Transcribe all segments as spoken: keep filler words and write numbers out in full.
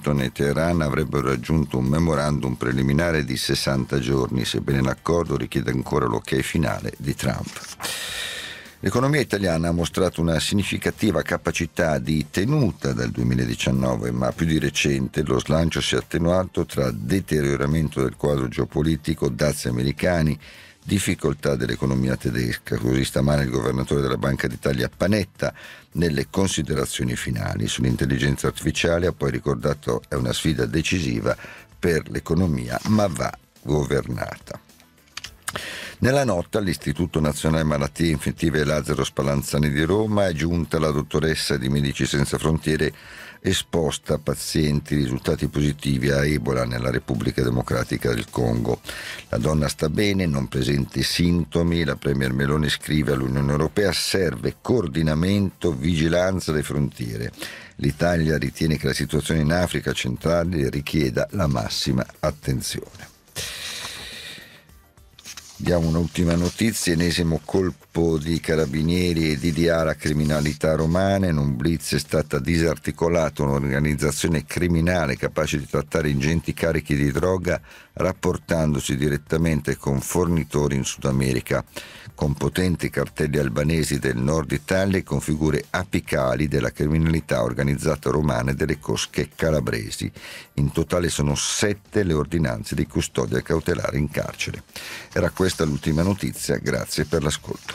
Washington e Teheran avrebbero raggiunto un memorandum preliminare di sessanta giorni, sebbene l'accordo richieda ancora l'ok finale di Trump. L'economia italiana ha mostrato una significativa capacità di tenuta dal duemiladiciannove, ma più di recente lo slancio si è attenuato tra deterioramento del quadro geopolitico, dazi americani, difficoltà dell'economia tedesca. Così stamane il governatore della Banca d'Italia Panetta, nelle considerazioni finali sull'intelligenza artificiale, ha poi ricordato è una sfida decisiva per l'economia, ma va governata. Nella notte all'Istituto Nazionale Malattie Infettive Lazzaro Spallanzani di Roma è giunta la dottoressa di Medici Senza Frontiere esposta a pazienti risultati positivi a Ebola nella Repubblica Democratica del Congo. La donna sta bene, non presenta sintomi. La Premier Meloni scrive all'Unione Europea: serve coordinamento, vigilanza alle frontiere. L'Italia ritiene che la situazione in Africa centrale richieda la massima attenzione. Diamo un'ultima notizia: ennesimo colpo di carabinieri e D D A alla criminalità romana. In un blitz è stata disarticolata un'organizzazione criminale capace di trattare ingenti carichi di droga rapportandosi direttamente con fornitori in Sud America, con potenti cartelli albanesi del nord Italia e con figure apicali della criminalità organizzata romana e delle cosche calabresi. In totale sono sette le ordinanze di custodia cautelare in carcere. Era questa l'ultima notizia, grazie per l'ascolto.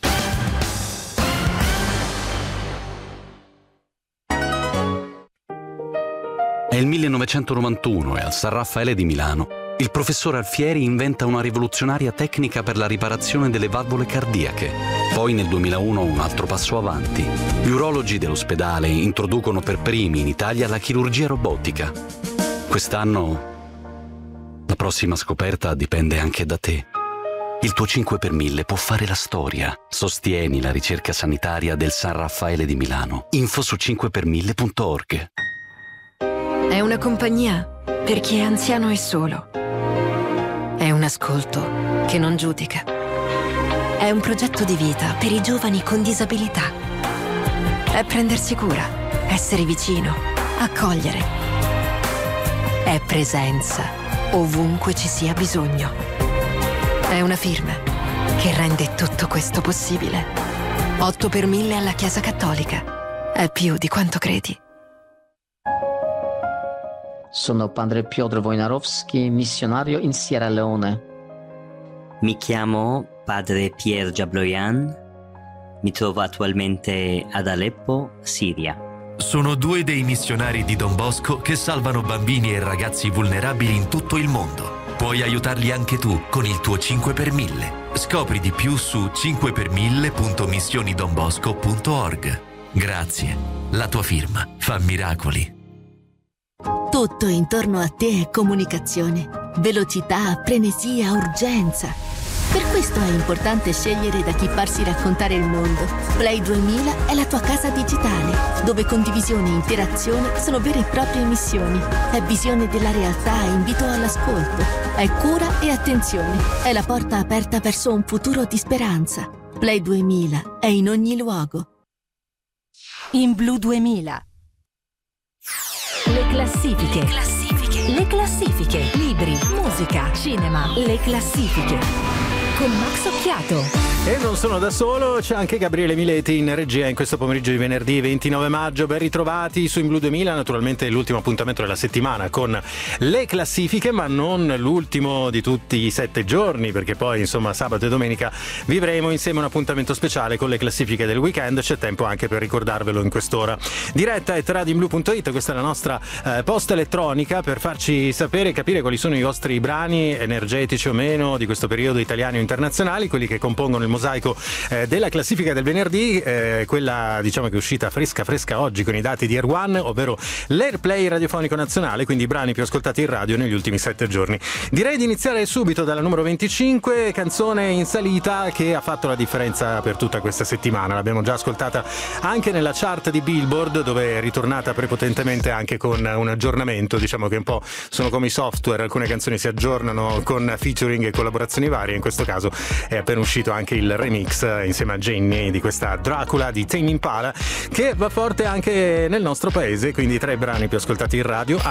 È il millenovecentonovantuno e al San Raffaele di Milano il professor Alfieri inventa una rivoluzionaria tecnica per la riparazione delle valvole cardiache. Poi nel duemilauno un altro passo avanti. Gli urologi dell'ospedale introducono per primi in Italia la chirurgia robotica. Quest'anno la prossima scoperta dipende anche da te. Il tuo cinque per mille può fare la storia. Sostieni la ricerca sanitaria del San Raffaele di Milano. Info su cinque per mille punto org. È una compagnia per chi è anziano e solo. È un ascolto che non giudica. È un progetto di vita per i giovani con disabilità. È prendersi cura, essere vicino, accogliere. È presenza ovunque ci sia bisogno. È una firma che rende tutto questo possibile. otto per mille alla Chiesa Cattolica. È più di quanto credi. Sono padre Piotr Wojnarowski, missionario in Sierra Leone. Mi chiamo padre Pierre Jabloyan, mi trovo attualmente ad Aleppo, Siria. Sono due dei missionari di Don Bosco che salvano bambini e ragazzi vulnerabili in tutto il mondo. Puoi aiutarli anche tu con il tuo cinque per mille. Scopri di più su cinque per mille punto missioni don bosco punto org. Grazie, la tua firma fa miracoli. Tutto intorno a te è comunicazione, velocità, frenesia, urgenza. Per questo è importante scegliere da chi farsi raccontare il mondo. Play duemila è la tua casa digitale, dove condivisione e interazione sono vere e proprie missioni. È visione della realtà e invito all'ascolto. È cura e attenzione. È la porta aperta verso un futuro di speranza. Play duemila è in ogni luogo. In Blu duemila. Le classifiche. Le classifiche. Le classifiche. Libri, musica, cinema. Le classifiche. Con Max Occhiato. E non sono da solo, c'è anche Gabriele Mileti in regia in questo pomeriggio di venerdì ventinove maggio. Ben ritrovati su In Blu duemila, naturalmente l'ultimo appuntamento della settimana con le classifiche, ma non l'ultimo di tutti i sette giorni, perché poi insomma sabato e domenica vivremo insieme un appuntamento speciale con le classifiche del weekend. C'è tempo anche per ricordarvelo in quest'ora. Diretta at radioinblu punto it, questa è la nostra eh, posta elettronica per farci sapere e capire quali sono i vostri brani energetici o meno di questo periodo, italiani o internazionali, quelli che compongono il mosaico eh, della classifica del venerdì, eh, quella diciamo che è uscita fresca fresca oggi con i dati di Air One, ovvero l'Airplay radiofonico nazionale, quindi i brani più ascoltati in radio negli ultimi sette giorni. Direi di iniziare subito dalla numero venticinque, canzone in salita che ha fatto la differenza per tutta questa settimana. L'abbiamo già ascoltata anche nella chart di Billboard, dove è ritornata prepotentemente anche con un aggiornamento, diciamo che un po' sono come i software, alcune canzoni si aggiornano con featuring e collaborazioni varie. In questo caso è appena uscito anche il remix insieme a Jenny di questa Dracula di Tame Impala, che va forte anche nel nostro paese, quindi tra i brani più ascoltati in radio